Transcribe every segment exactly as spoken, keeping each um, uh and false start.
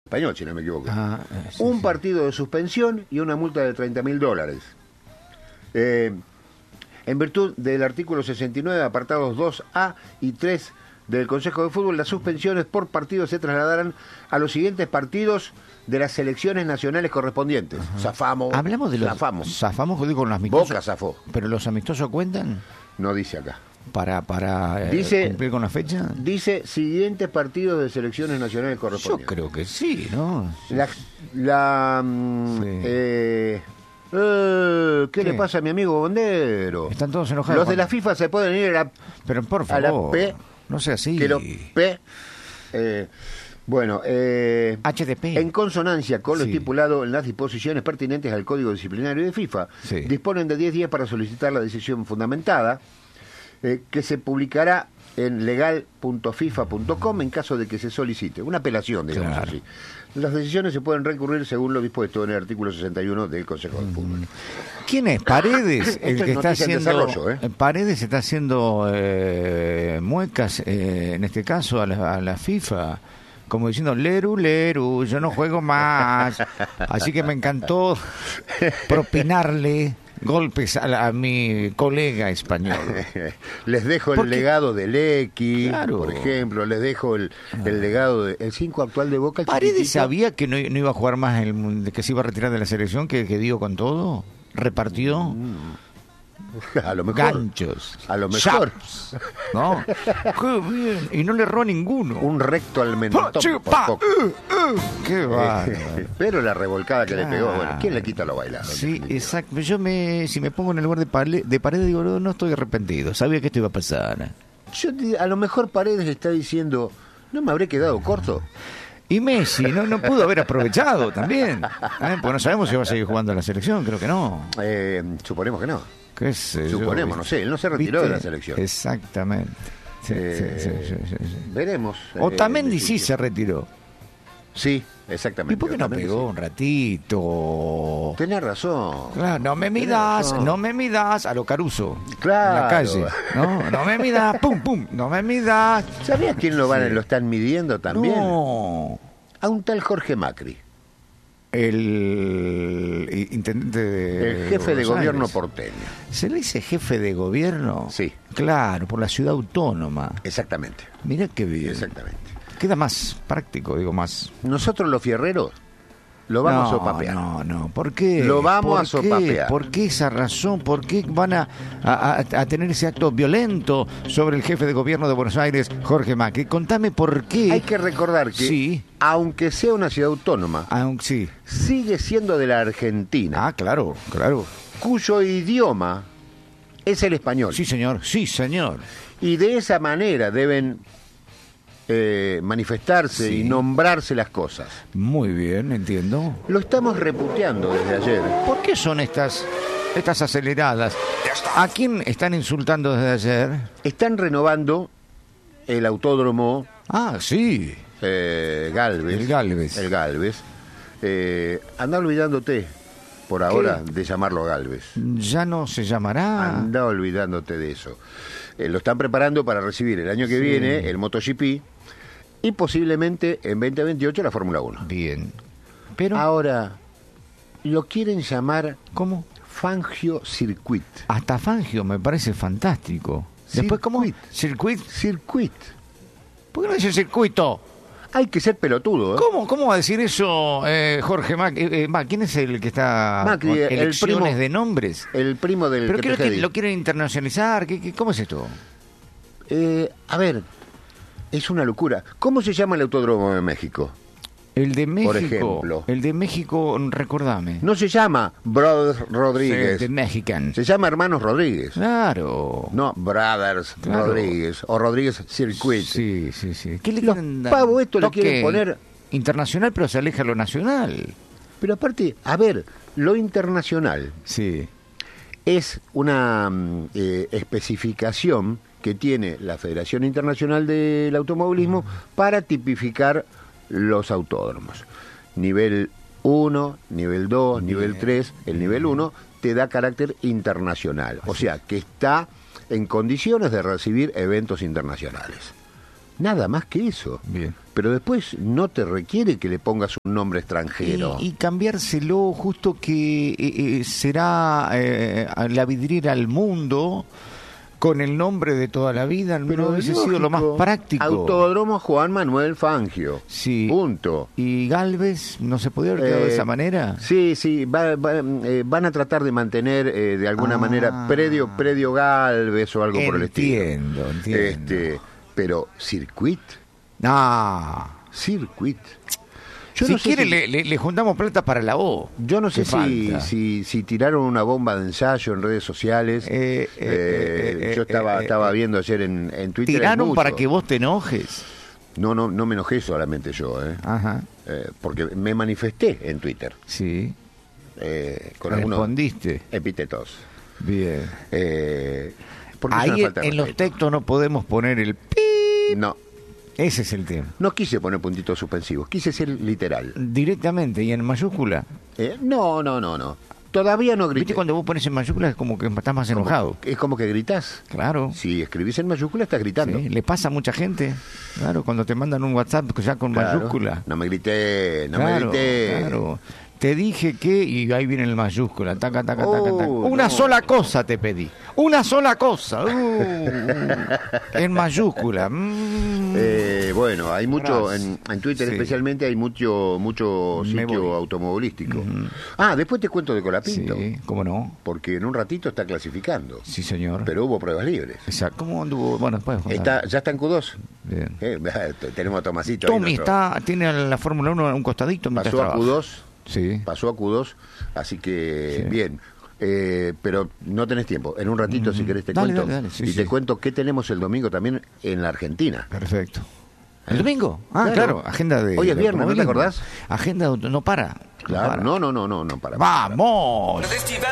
español, si no me equivoco. Ah, eh, sí, un sí. partido de suspensión y una multa de treinta mil dólares. Eh, en virtud del artículo sesenta y nueve, apartados dos A y tres del Consejo de Fútbol, las suspensiones por partido se trasladarán a los siguientes partidos de las selecciones nacionales correspondientes. Ajá. Zafamos. Hablamos de los... Zafamos. Zafamos digo, con los amistosos. Boca zafó. ¿Pero los amistosos cuentan? No dice acá. ¿Para, para eh, dice, cumplir con la fecha? Dice siguientes partidos de selecciones nacionales correspondientes. Yo creo que sí, ¿no? La... la mm, sí. eh, Eh, ¿Qué, ¿Qué le pasa a mi amigo Bondero? Están todos enojados. Los de la FIFA se pueden ir a la... Pero por favor, a la P, no sea así. Que los P... Eh, bueno, eh, H D P. En consonancia con lo sí. estipulado en las disposiciones pertinentes al Código Disciplinario de FIFA, sí. disponen de diez días para solicitar la decisión fundamentada, eh, que se publicará en legal punto fifa punto com en caso de que se solicite. Una apelación, digamos claro. así. Las decisiones se pueden recurrir según lo dispuesto en el artículo sesenta y uno del Consejo de Fútbol. ¿Quién es? Paredes, el que está haciendo... ¿eh? Paredes está haciendo eh, muecas, eh, en este caso, a la, a la FIFA, como diciendo, leru, leru, yo no juego más. Así que me encantó propinarle golpes a, la, a mi colega español. Les dejo Porque, el legado del X, claro. por ejemplo, les dejo el, el legado del cinco actual de Boca. Paredes chiquitito. sabía que no, no iba a jugar más, el, que se iba a retirar de la selección, que, que dio con todo, repartió. Mm. A lo mejor. Ganchos. A lo mejor. Chaps, ¿no? Qué bien. Y no le erró ninguno. Un recto al mentón. Pa, uh, uh. Qué bárbaro. Pero la revolcada que claro. le pegó, bueno, ¿quién le quita lo bailado? Sí, exacto. Yo me, si me pongo en el lugar de, pale, de Paredes, digo, no, no estoy arrepentido. Sabía que esto iba a pasar. Yo, a lo mejor Paredes le está diciendo, ¿no me habré quedado corto? Y Messi no, no pudo haber aprovechado también. ¿Eh? Porque no sabemos si va a seguir jugando en la selección, creo que no. Eh, suponemos que no. ¿Qué sé Suponemos, yo, no sé, él no se retiró ¿viste? de la selección. Exactamente. Sí, eh, sí, sí, sí, sí, sí. Veremos. Otamendi eh, sí se retiró. Sí, exactamente. ¿Y por qué no Otamendi pegó sí. un ratito? Tenés razón. Claro, no me midas, no me midas a lo Caruso. Claro. En la calle. No, no me midas, pum, pum, no me midas. ¿Sabías quién lo, van, Sí. lo están midiendo también? No. A un tal Jorge Macri. El intendente de El jefe de Buenos gobierno Aires. porteño. ¿Se le dice jefe de gobierno? Sí. Claro, por la ciudad autónoma. Exactamente. Mirá qué bien. Exactamente. Queda más práctico, digo, más... Nosotros los fierreros lo vamos no, a sopapear. No, no, ¿por qué? Lo vamos ¿Por a sopapear. Qué? ¿Por qué esa razón? ¿Por qué van a, a, a tener ese acto violento sobre el jefe de gobierno de Buenos Aires, Jorge Macri? Contame por qué. Hay que recordar que, sí. aunque sea una ciudad autónoma, Aunque sí. sigue siendo de la Argentina, Ah, claro, claro. cuyo idioma es el español. Sí, señor, sí, señor. Y de esa manera deben eh, manifestarse Sí. y nombrarse las cosas. Muy bien, entiendo. Lo estamos reputeando desde ayer. ¿Por qué son estas, estas aceleradas? ¿A quién están insultando desde ayer? Están renovando el autódromo Ah, sí. eh, Galvez. El Galvez. El Galvez. Eh, anda olvidándote, por ahora, de llamarlo Galvez. Ya no se llamará... Anda olvidándote de eso. Eh, lo están preparando para recibir el año que Sí. viene el MotoGP y posiblemente en veinte veintiocho la Fórmula uno. Bien. Pero... Ahora, lo quieren llamar ¿Cómo? Fangio Circuit. Hasta Fangio me parece fantástico. Después, ¿cómo? Circuit. ¿Circuit? Circuit. ¿Por qué no dice circuito? Hay que ser pelotudo, ¿eh? ¿Cómo, ¿Cómo va a decir eso eh, Jorge Macri? Eh, eh, ¿Quién es el que está Macri, con el elecciones primo- de nombres? El primo del ¿Pero que qué lo, te que- di. lo quieren internacionalizar? ¿Qué, qué, ¿Cómo es esto? Eh, a ver, es una locura. ¿Cómo se llama el Autódromo de México? El de México. Por ejemplo. El de México, recordame. No se llama Brothers Rodríguez. Sí, de Mexican. Se llama Hermanos Rodríguez. Claro. No, Brothers Claro. Rodríguez o Rodríguez Circuit. Sí, sí, sí. ¿Qué le Los quieren dar? pavos esto le Toque quieren poner- internacional, pero se aleja lo nacional. Pero aparte, a ver, lo internacional Sí. es una mm, eh, especificación que tiene la Federación Internacional del Automovilismo para tipificar los autódromos. Nivel uno, nivel dos, nivel tres. El nivel uno te da carácter internacional, o sea, que está en condiciones de recibir eventos internacionales. Nada más que eso. Bien. Pero después no te requiere que le pongas un nombre extranjero. Y, y cambiárselo justo que eh, eh, será eh, la vidriera al mundo con el nombre de toda la vida. Pero no hubiese lógico. sido lo más práctico. Autódromo Juan Manuel Fangio. Sí. Punto. ¿Y Galvez no se podía haber quedado Eh, de esa manera? Sí, sí, va- va- eh, van a tratar de mantener eh, de alguna Ah. manera predio, predio Galvez o algo por el estilo. Entiendo, entiendo. Este, pero Circuit, No. Circuit. Yo si no sé quiere, si- le, le- le juntamos plata para la O. Yo no sé ¿Qué si, falta? si, si tiraron una bomba de ensayo en redes sociales. Eh, eh, Eh, eh, eh, yo estaba, eh, estaba eh, viendo ayer en, en Twitter. hay Tiraron mucho. para que vos te enojes. No, no, no me enojé solamente yo, ¿eh? Ajá. Eh, porque me manifesté en Twitter Sí. eh, con algunos Respondiste. epítetos. Bien. Eh, porque es una Ahí falta de en los respeto. textos no podemos poner el pi. No, Ese es el tema. no quise poner puntitos suspensivos, quise ser literal. Directamente y en mayúscula. Eh, no, no, no, no. Todavía no grité. ¿Viste cuando vos pones en mayúscula es como que estás más Como- enojado? Es como que gritás. Claro. Si escribís en mayúscula, estás gritando. Sí, le pasa a mucha gente. Claro, cuando te mandan un WhatsApp ya con Claro. mayúscula. No me grité, no claro, me grité. claro. Te dije que, y ahí viene el mayúscula, taca, taca, taca, taca. Oh, Una no. sola cosa te pedí, una sola cosa, uh, en mayúscula. Mm. Eh, bueno, hay mucho, Gracias. en, en Twitter Sí. especialmente, hay mucho mucho Me sitio voy. automovilístico. Ah, después te cuento de Colapinto, Sí, ¿cómo no? porque en un ratito está clasificando, Sí, señor. pero hubo pruebas libres. Exacto. ¿Cómo anduvo? Bueno, después. Está, ya está en Q dos. Bien. Eh, tenemos a Tomasito. ahí, Tommy nuestro- está, tiene a la Fórmula uno a un costadito mientras pasó a trabaja. Q dos, Sí. pasó a Q dos, así que Sí. bien. Eh, pero no tenés tiempo. En un ratito, si querés, te Dale, cuento. dale, dale, sí, y sí. te cuento qué tenemos el domingo también en la Argentina. Perfecto. ¿El domingo? Ah, Claro. claro, agenda de... Hoy es de viernes, ¿no te automovilismo. acordás? Agenda de auto- no para. Claro, para. no, no, no, no, no, para. ¡Vamos!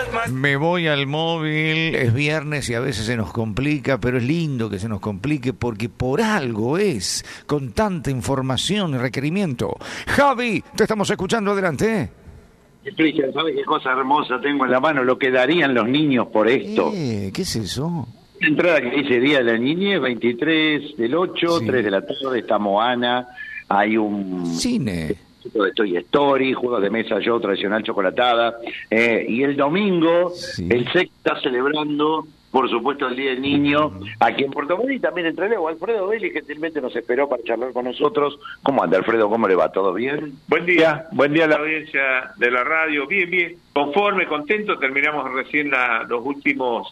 Me voy al móvil, es viernes y a veces se nos complica, pero es lindo que se nos complique porque por algo es, con tanta información y requerimiento. Javi, te estamos escuchando, adelante. Cristian, ¿sabes qué cosa hermosa tengo en la mano? Lo que darían los niños por esto. Eh, ¿Qué es eso? Una entrada que dice Día de la Niñez, veintitrés del ocho, Sí. tres de la tarde, está Moana, hay un Cine. juego de Toy Story, juegos de mesa yo, tradicional chocolatada, eh, y el domingo Sí. el S E C está celebrando, por supuesto, el Día del Niño, aquí en Puerto Montt, y también entre Leo. Alfredo Vélez gentilmente nos esperó para charlar con nosotros. ¿Cómo anda, Alfredo? ¿Cómo le va? ¿Todo bien? Buen día, buen día a la audiencia de la radio. Bien, bien, conforme, contento. Terminamos recién la- los últimos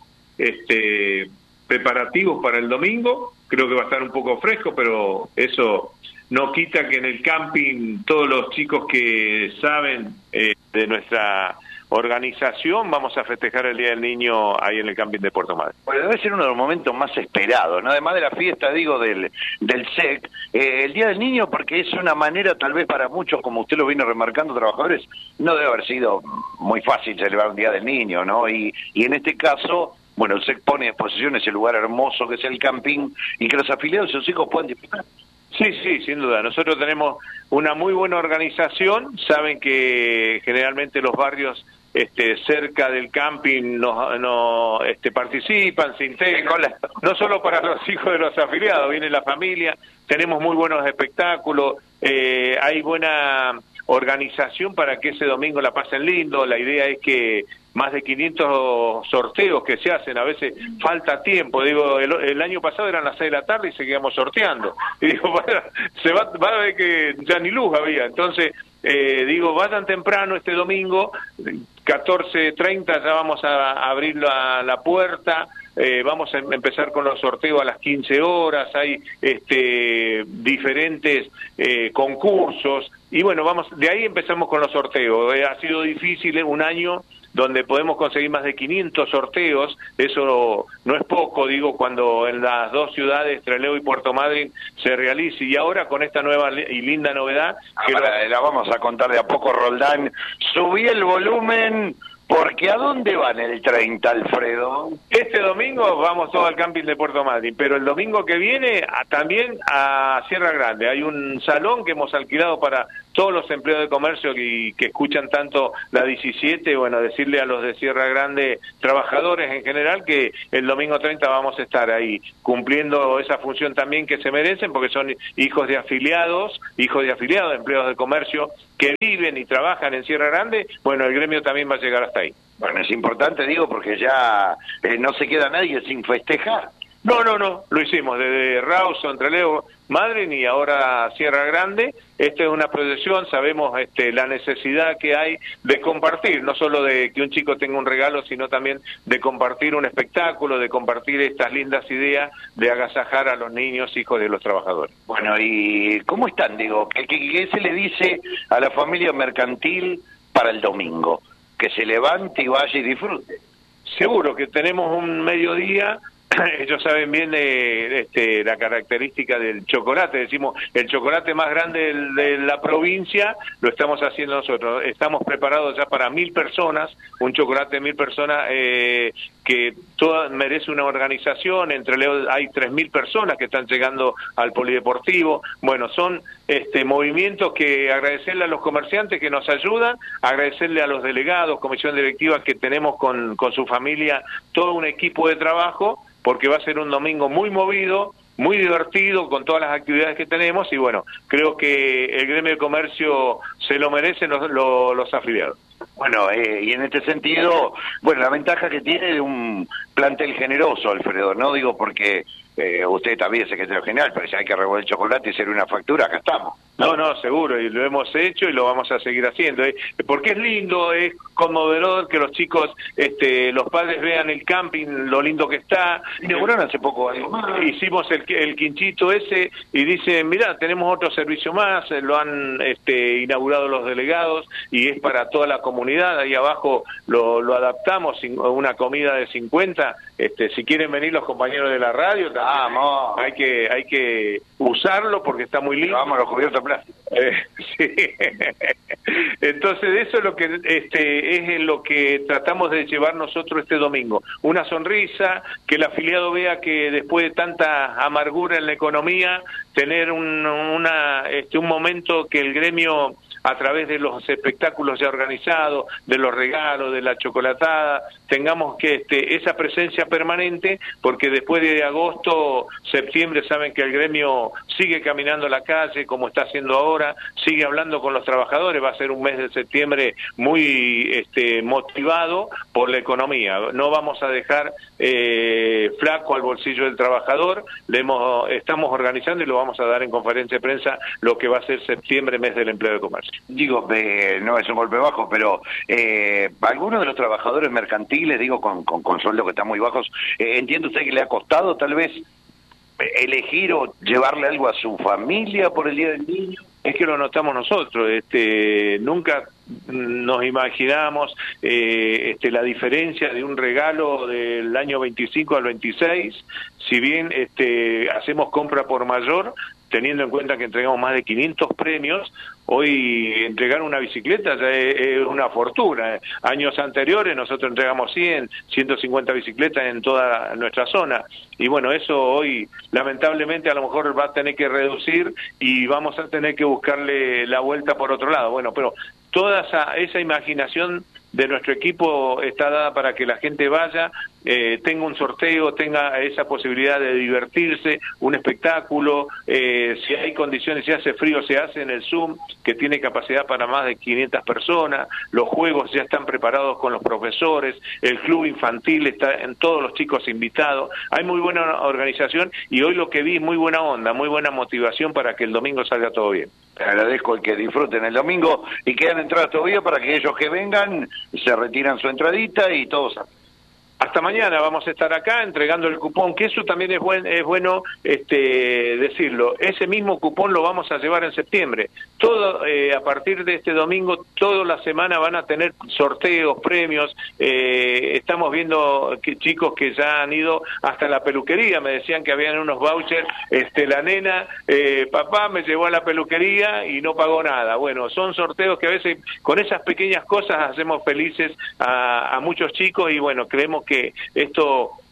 este, preparativos para el domingo. Creo que va a estar un poco fresco, pero eso no quita que en el camping todos los chicos que saben eh, de nuestra organización vamos a festejar el Día del Niño ahí en el camping de Puerto Madryn. Bueno, debe ser uno de los momentos más esperados, ¿no? Además de la fiesta, digo, del, del S E C, eh, el Día del Niño, porque es una manera, tal vez para muchos, como usted lo viene remarcando, trabajadores, no debe haber sido muy fácil celebrar un Día del Niño, ¿no? Y, y en este caso, bueno, el S E C pone a disposición ese lugar hermoso que es el camping y que los afiliados y sus hijos puedan disfrutar. Sí, sí, sin duda. Nosotros tenemos una muy buena organización. Saben que generalmente los barrios este, cerca del camping no, no este, participan, se integran. No solo para los hijos de los afiliados, viene la familia. Tenemos muy buenos espectáculos. Eh, hay buena organización para que ese domingo la pasen lindo. La idea es que más de quinientos sorteos que se hacen, a veces falta tiempo. Digo, el, el año pasado eran las seis de la tarde y seguíamos sorteando. Y digo, bueno, se va, va a ver que ya ni luz había. Entonces, eh, digo, vayan temprano este domingo, catorce treinta ya vamos a abrir la, la puerta. Eh, vamos a empezar con los sorteos a las quince horas, hay este, diferentes eh, concursos, y bueno, vamos de ahí empezamos con los sorteos. Eh, ha sido difícil, eh, un año donde podemos conseguir más de quinientos sorteos, eso no es poco, digo, cuando en las dos ciudades, Trelew y Puerto Madryn, se realice, y ahora con esta nueva y linda novedad, que Ahora, lo- la vamos a contar de a poco, Roldán. Subí el volumen, porque ¿a dónde van el treinta, Alfredo? Este domingo vamos todos al camping de Puerto Madryn, pero el domingo que viene a- también a Sierra Grande. Hay un salón que hemos alquilado para todos los empleados de comercio y que escuchan tanto la diecisiete, bueno, decirle a los de Sierra Grande, trabajadores en general, que el domingo treinta vamos a estar ahí cumpliendo esa función también que se merecen, porque son hijos de afiliados, hijos de afiliados, de empleados de comercio que viven y trabajan en Sierra Grande. Bueno, el gremio también va a llegar hasta ahí. Bueno, es importante, digo, porque ya eh, no se queda nadie sin festejar. No, no, no, lo hicimos desde Rawson, Trelew, Madryn y ahora Sierra Grande. Esta es una proyección, sabemos este, la necesidad que hay de compartir, no solo de que un chico tenga un regalo, sino también de compartir un espectáculo, de compartir estas lindas ideas de agasajar a los niños, hijos de los trabajadores. Bueno, ¿y cómo están? Digo, ¿qué, qué, qué se le dice a la familia mercantil para el domingo? Que se levante y vaya y disfrute. Seguro que tenemos un mediodía. Ellos saben bien de, este, la característica del chocolate. Decimos, el chocolate más grande de, de la provincia lo estamos haciendo nosotros. Estamos preparados ya para mil personas, un chocolate de mil personas eh, que toda, merece una organización. Entre Leo hay tres mil personas que están llegando al polideportivo. Bueno, son este, movimientos que agradecerle a los comerciantes que nos ayudan, agradecerle a los delegados, comisión directiva que tenemos con, con su familia, todo un equipo de trabajo, porque va a ser un domingo muy movido, muy divertido, con todas las actividades que tenemos, y bueno, creo que el gremio de comercio se lo merecen los, los, los afiliados. Bueno, eh, y en este sentido, bueno, la ventaja que tiene de un plantel generoso, Alfredo, ¿no? Digo, porque eh, usted también es secretario general, pero si hay que revolver el chocolate y hacer una factura, acá estamos. No, no, seguro, y lo hemos hecho y lo vamos a seguir haciendo, ¿eh? Porque es lindo, es conmovedor que los chicos, este, los padres vean el camping, lo lindo que está. Inauguraron hace poco algo más. Hicimos el, el quinchito ese y dicen, mirá, tenemos otro servicio más, lo han este, inaugurado los delegados y es para toda la comunidad. Ahí abajo lo, lo adaptamos, una comida de cincuenta, este, si quieren venir los compañeros de la radio, vamos, hay que, hay que usarlo porque está muy lindo. Vamos, los cubiertos plásticos. Eh, sí. Entonces eso es lo que este es lo que tratamos de llevar nosotros este domingo, una sonrisa, que el afiliado vea que después de tanta amargura en la economía, tener un, una este un momento que el gremio, a través de los espectáculos ya organizados, de los regalos, de la chocolatada, tengamos que este, esa presencia permanente, porque después de agosto, septiembre, saben que el gremio sigue caminando la calle, como está haciendo ahora, sigue hablando con los trabajadores, va a ser un mes de septiembre muy este, motivado por la economía. No vamos a dejar eh, flaco al bolsillo del trabajador, le hemos, estamos organizando y lo vamos a dar en conferencia de prensa, lo que va a ser septiembre, mes del empleo de comercio. Digo, eh, no es un golpe bajo, pero eh, algunos de los trabajadores mercantiles, digo, con, con, con sueldos que están muy bajos, eh, ¿entiende usted que le ha costado tal vez elegir o llevarle algo a su familia por el Día del Niño? Es que lo notamos nosotros, este, nunca nos imaginamos eh, este, la diferencia de un regalo del año veinticinco al veintiséis, si bien este, hacemos compra por mayor, teniendo en cuenta que entregamos más de quinientos premios, hoy entregar una bicicleta ya es, es una fortuna. Años anteriores nosotros entregamos cien, ciento cincuenta bicicletas en toda nuestra zona, y bueno, eso hoy lamentablemente a lo mejor va a tener que reducir y vamos a tener que buscarle la vuelta por otro lado. Bueno, pero toda esa, esa imaginación de nuestro equipo está dada para que la gente vaya, eh, tenga un sorteo, tenga esa posibilidad de divertirse, un espectáculo, eh, si hay condiciones, si hace frío, se hace en el Zoom, que tiene capacidad para más de quinientas personas, los juegos ya están preparados con los profesores, el club infantil está en todos los chicos invitados, hay muy buena organización y hoy lo que vi es muy buena onda, muy buena motivación para que el domingo salga todo bien. Te agradezco el que disfruten el domingo y quedan entradas todavía para que ellos que vengan se retiran su entradita y todos. Hasta mañana vamos a estar acá entregando el cupón, que eso también es, buen, es bueno este, decirlo. Ese mismo cupón lo vamos a llevar en septiembre. Todo eh, a partir de este domingo, toda la semana van a tener sorteos, premios. Eh, estamos viendo que chicos que ya han ido hasta la peluquería. Me decían que habían unos vouchers. Este, la nena, eh, papá me llevó a la peluquería y no pagó nada. Bueno, son sorteos que a veces con esas pequeñas cosas hacemos felices a, a muchos chicos y bueno, creemos que esto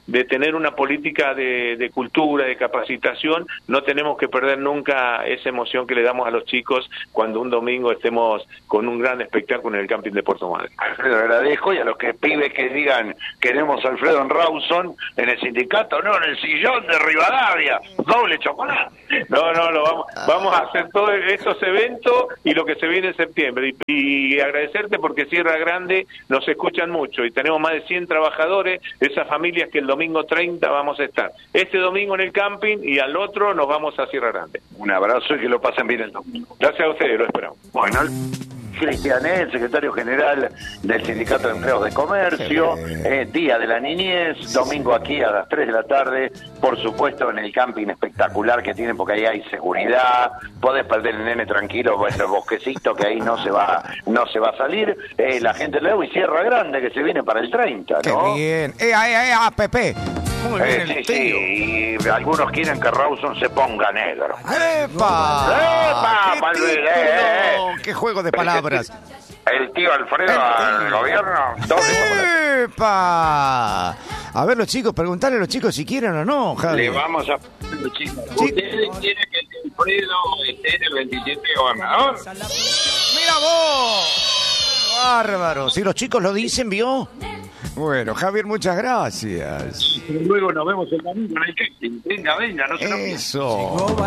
de tener una política de, de cultura, de capacitación, no tenemos que perder nunca esa emoción que le damos a los chicos cuando un domingo estemos con un gran espectáculo en el camping de Puerto Madryn. Alfredo, agradezco, y a los que pibes que digan queremos a Alfredo en Rawson, en el sindicato, no, en el sillón de Rivadavia, doble chocolate. No, no, lo vamos, vamos a hacer todos estos eventos y lo que se viene en septiembre. Y, y agradecerte porque Sierra Grande nos escuchan mucho y tenemos más de cien trabajadores, esas familias que el domingo treinta vamos a estar. Este domingo en el camping y al otro nos vamos a Sierra Grande. Un abrazo y que lo pasen bien el domingo. Gracias a ustedes, lo esperamos. Bueno, Cristian, el secretario general del Sindicato de Empleados de Comercio, eh, Día de la Niñez, domingo aquí a las tres de la tarde, por supuesto en el camping espectacular que tienen, porque ahí hay seguridad, podés perder el nene tranquilo en el bosquecito que ahí no se va no se va a salir, eh, la gente de Leo y Sierra Grande que se viene para el treinta, ¿no? ¡Qué bien! ¡Ea, ea, ea, Pepe! Muy bien, Eh, el sí, tío. sí, y algunos quieren que Rawson se ponga negro. ¡Epa! ¡Epa, ¡Qué Malvin! título! Eh, eh. ¡Qué juego de palabras! El tío Alfredo al gobierno, doble chocolate. ¡Epa! A ver, los chicos, preguntarle a los chicos si quieren o no, Javi. Le vamos a... Sí. ¿Ustedes quieren que Alfredo esté en el veintisiete gobernador? ¡Mira vos! ¡Bárbaro! Si los chicos lo dicen, ¿vio? Bueno, Javier, muchas gracias. Luego nos vemos el domingo en el casting. Venga, venga, no se nos Eso.